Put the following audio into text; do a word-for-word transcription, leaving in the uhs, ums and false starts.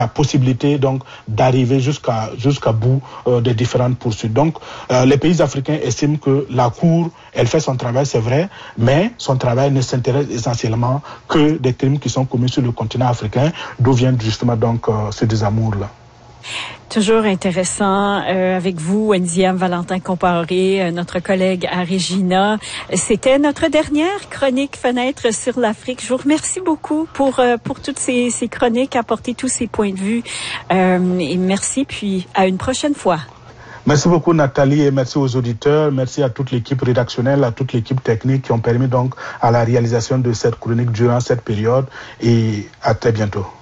la possibilité donc d'arriver jusqu'à jusqu'à bout euh, des différentes poursuites. Donc euh, les pays africains estiment que la Cour, elle fait son travail, c'est vrai, mais son travail ne s'intéresse essentiellement que des crimes qui sont commis sur le continent africain, d'où vient justement donc euh, ce désamour-là. Toujours intéressant euh, avec vous, Ndiam Valentin Comparé, euh, notre collègue à Regina. C'était notre dernière chronique Fenêtre sur l'Afrique. Je vous remercie beaucoup pour euh, pour toutes ces, ces chroniques, apporter tous ces points de vue. Euh, et merci, puis à une prochaine fois. Merci beaucoup Nathalie et merci aux auditeurs, merci à toute l'équipe rédactionnelle, à toute l'équipe technique qui ont permis donc à la réalisation de cette chronique durant cette période et à très bientôt.